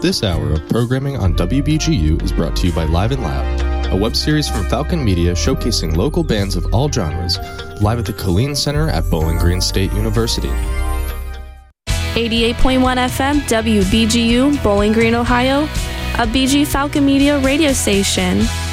This hour of programming on WBGU is brought to you by Live and Loud, a web series from Falcon Media showcasing local bands of all genres, live at the Killeen Center at Bowling Green State University. 88.1 FM WBGU, Bowling Green, Ohio, a BG Falcon Media radio station.